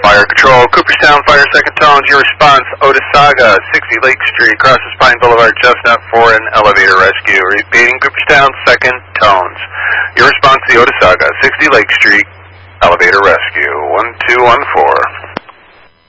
Fire Control, Cooperstown Fire, second tones. Your response, Otesaga, 60 Lake Street, crosses Pine Boulevard, Chestnut, for an elevator rescue. Repeating, Cooperstown, second tones. Your response to the Otesaga, 60 Lake Street, elevator rescue, 1214.